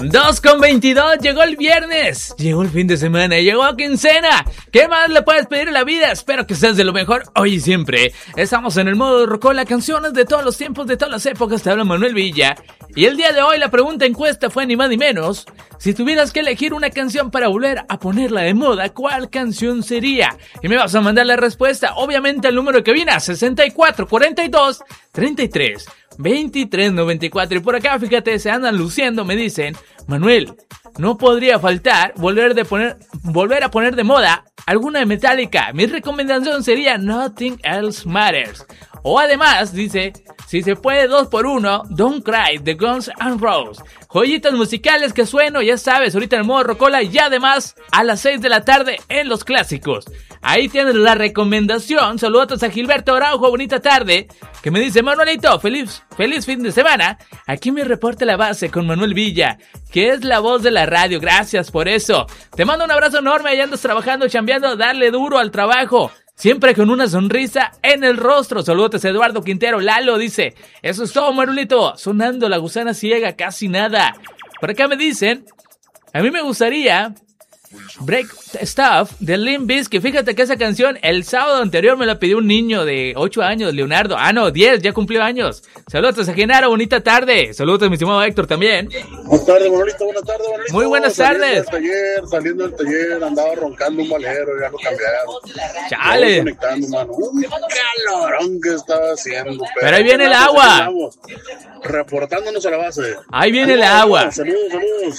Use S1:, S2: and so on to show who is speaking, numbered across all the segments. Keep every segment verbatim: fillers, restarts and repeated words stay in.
S1: dos con veintidós, llegó el viernes, llegó el fin de semana, llegó quincena. ¿Qué más le puedes pedir a la vida? Espero que seas de lo mejor hoy y siempre. Estamos en el modo Rocola, canciones de todos los tiempos, de todas las épocas. Te habla Manuel Villa. Y el día de hoy la pregunta encuesta fue ni más ni menos: si tuvieras que elegir una canción para volver a ponerla de moda, ¿cuál canción sería? Y me vas a mandar la respuesta, obviamente al número que viene, a sesenta y cuatro, cuarenta y dos, treinta y tres, veintitrés, noventa y cuatro. Y por acá, fíjate, se andan luciendo, me dicen: Manuel, no podría faltar volver, de poner, volver a poner de moda alguna de Metallica. Mi recomendación sería Nothing Else Matters. O además, dice, si se puede dos por uno, Don't Cry, de Guns N' Roses. Joyitas musicales que sueno, ya sabes, ahorita en el modo Rocola, y además a las seis de la tarde en los clásicos. Ahí tienes la recomendación. Saludos a Gilberto Araujo, bonita tarde, que me dice: Manuelito, feliz, feliz fin de semana. Aquí me reporta la base con Manuel Villa, que es la voz de la radio. Gracias por eso. Te mando un abrazo enorme, allá andas trabajando, chambeando, darle duro al trabajo. Siempre con una sonrisa en el rostro. Saludos a Eduardo Quintero. Lalo dice: eso es todo, Manuelito. Sonando La Gusana Ciega, casi nada. Por acá me dicen: a mí me gustaría Break Stuff de Limp Bizkit. Fíjate que esa canción el sábado anterior me la pidió un niño de ocho años, Leonardo. Ah, no, diez, ya cumplió años. Saludos a Genaro, bonita tarde. Saludos a mi estimado Héctor también.
S2: Buenas tardes, Manolito, buenas tardes, Manolito.
S1: Muy buenas tardes.
S2: Saliendo del taller, saliendo del taller, andaba roncando un valero, ya lo cambiaron.
S1: Chale.
S2: Conectando, mano. Un calorón que estaba haciendo. Pero,
S1: pero ahí viene el agua.
S2: Reportándonos a la base.
S1: Ahí viene el agua.
S2: Saludos, saludos.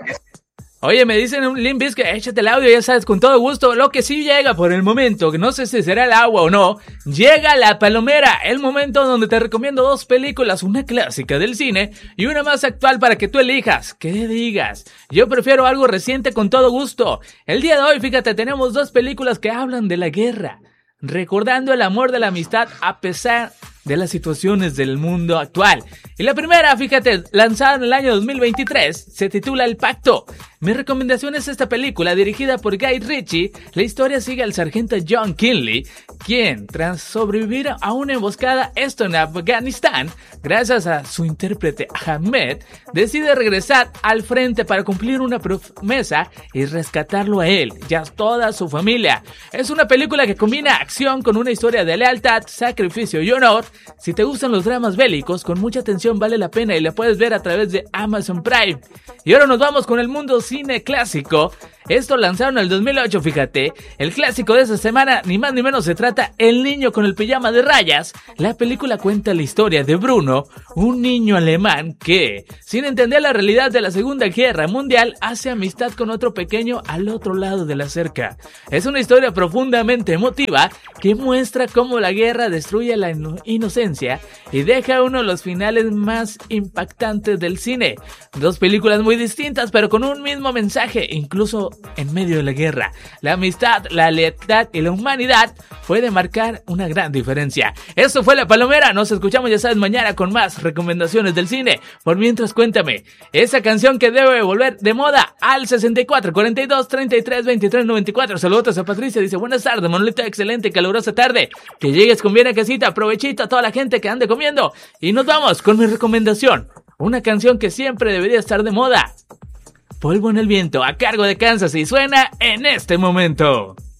S1: Oye, me dicen un Limp Bizkit, échate el audio, ya sabes, con todo gusto. Lo que sí llega por el momento, que no sé si será el agua o no, llega La Palomera, el momento donde te recomiendo dos películas, una clásica del cine y una más actual para que tú elijas. ¿Qué digas? Yo prefiero algo reciente con todo gusto. El día de hoy, fíjate, tenemos dos películas que hablan de la guerra, recordando el amor de la amistad a pesar de las situaciones del mundo actual. Y la primera, fíjate, lanzada en el año dos mil veintitrés, se titula El Pacto. Mi recomendación es esta película, dirigida por Guy Ritchie. La historia sigue al sargento John Kinley, quien, tras sobrevivir a una emboscada, esto en Afganistán, gracias a su intérprete Ahmed, decide regresar al frente para cumplir una promesa y rescatarlo a él y a toda su familia. Es una película que combina acción con una historia de lealtad, sacrificio y honor. Si te gustan los dramas bélicos, con mucha atención vale la pena y la puedes ver a través de Amazon Prime. Y ahora nos vamos con el mundo cine clásico. Esto lanzaron en el dos mil ocho, fíjate. El clásico de esta semana, ni más ni menos, se trata El niño con el pijama de rayas. La película cuenta la historia de Bruno, un niño alemán que, sin entender la realidad de la Segunda Guerra Mundial, hace amistad con otro pequeño al otro lado de la cerca. Es una historia profundamente emotiva que muestra cómo la guerra destruye la ino- inocencia y deja uno de los finales más impactantes del cine. Dos películas muy distintas, pero con un mismo mensaje, incluso en medio de la guerra. La amistad, la lealtad y la humanidad puede marcar una gran diferencia. Eso fue La Palomera. Nos escuchamos, ya sabes, mañana con más recomendaciones del cine. Por mientras, cuéntame, esa canción que debe volver de moda al sesenta y cuatro, cuarenta y dos, treinta y tres, veintitrés, noventa y cuatro. Saludos a Patricia, dice: buenas tardes, Manolito, excelente, calurosa tarde. Que llegues con bien a casita, provechito a toda la gente que ande comiendo. Y nos vamos con mi recomendación, una canción que siempre debería estar de moda: Polvo en el viento, a cargo de Kansas, y suena en este momento.